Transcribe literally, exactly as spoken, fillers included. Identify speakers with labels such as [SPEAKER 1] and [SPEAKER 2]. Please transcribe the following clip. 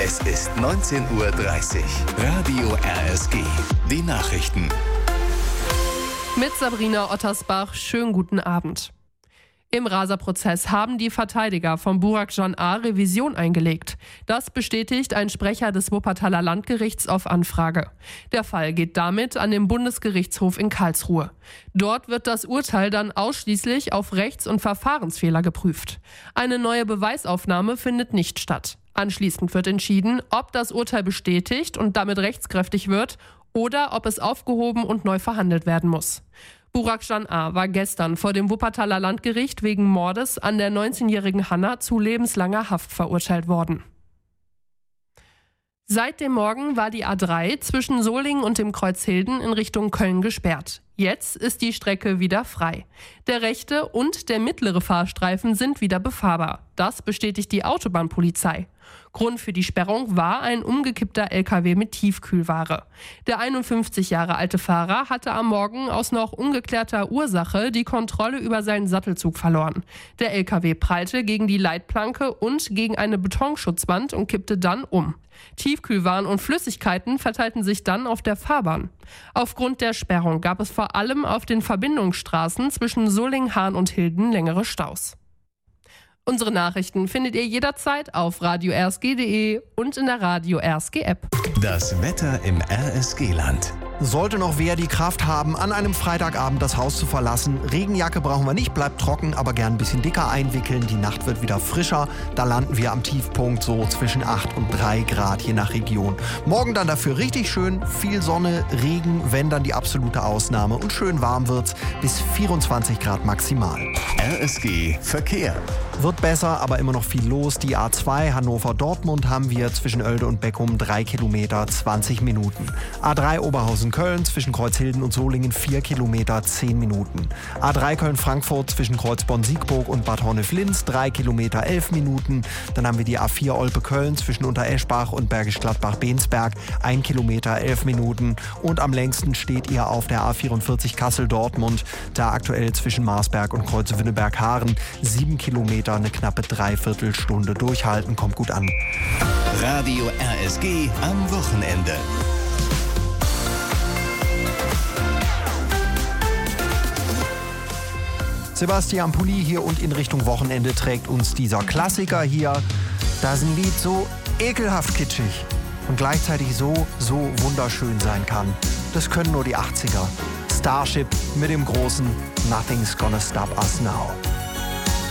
[SPEAKER 1] Es ist neunzehn Uhr dreißig. Radio R S G. Die Nachrichten.
[SPEAKER 2] Mit Sabrina Ottersbach, schönen guten Abend. Im Rasa-Prozess haben die Verteidiger von Burak Can A. Revision eingelegt. Das bestätigt ein Sprecher des Wuppertaler Landgerichts auf Anfrage. Der Fall geht damit an den Bundesgerichtshof in Karlsruhe. Dort wird das Urteil dann ausschließlich auf Rechts- und Verfahrensfehler geprüft. Eine neue Beweisaufnahme findet nicht statt. Anschließend wird entschieden, ob das Urteil bestätigt und damit rechtskräftig wird oder ob es aufgehoben und neu verhandelt werden muss. Burak Can A. war gestern vor dem Wuppertaler Landgericht wegen Mordes an der neunzehnjährigen Hanna zu lebenslanger Haft verurteilt worden. Seit dem Morgen war die A drei zwischen Solingen und dem Kreuz Hilden in Richtung Köln gesperrt. Jetzt ist die Strecke wieder frei. Der rechte und der mittlere Fahrstreifen sind wieder befahrbar. Das bestätigt die Autobahnpolizei. Grund für die Sperrung war ein umgekippter L K W mit Tiefkühlware. Der einundfünfzig Jahre alte Fahrer hatte am Morgen aus noch ungeklärter Ursache die Kontrolle über seinen Sattelzug verloren. Der L K W prallte gegen die Leitplanke und gegen eine Betonschutzwand und kippte dann um. Tiefkühlwaren und Flüssigkeiten verteilten sich dann auf der Fahrbahn. Aufgrund der Sperrung gab es vor allem auf den Verbindungsstraßen zwischen Solingen, Hahn und Hilden längere Staus. Unsere Nachrichten findet ihr jederzeit auf radio r s g punkt d e und in der Radio R S G App.
[SPEAKER 1] Das Wetter im R S G-Land.
[SPEAKER 3] Sollte noch wer die Kraft haben, an einem Freitagabend das Haus zu verlassen. Regenjacke brauchen wir nicht, bleibt trocken, aber gern ein bisschen dicker einwickeln. Die Nacht wird wieder frischer. Da landen wir am Tiefpunkt so zwischen acht und drei Grad, je nach Region. Morgen dann dafür richtig schön, viel Sonne, Regen, wenn dann die absolute Ausnahme. Und schön warm wird's, bis vierundzwanzig Grad maximal.
[SPEAKER 1] R S G Verkehr.
[SPEAKER 3] Wird besser, aber immer noch viel los. Die A zwei Hannover-Dortmund haben wir zwischen Oelde und Beckum drei Kilometer, zwanzig Minuten. A drei Oberhausen-Köln zwischen Kreuzhilden und Solingen vier Kilometer, zehn Minuten. A drei Köln-Frankfurt zwischen Kreuzborn-Siegburg und Bad Honnef-Linz drei Kilometer, elf Minuten. Dann haben wir die A vier Olpe-Köln zwischen Untereschbach und Bergisch Gladbach-Bensberg ein Kilometer, elf Minuten. Und am längsten steht ihr auf der A vierundvierzig Kassel-Dortmund, da aktuell zwischen Marsberg und Kreuzwinneberg-Haaren sieben Kilometer, eine knappe Dreiviertelstunde. Durchhalten, kommt gut an.
[SPEAKER 1] Radio R S G am Wochenende.
[SPEAKER 3] Sebastian Pulli hier und in Richtung Wochenende trägt uns dieser Klassiker hier. Da ist ein Lied so ekelhaft kitschig und gleichzeitig so, so wunderschön sein kann. Das können nur die achtziger. Starship mit dem großen Nothing's Gonna Stop Us Now.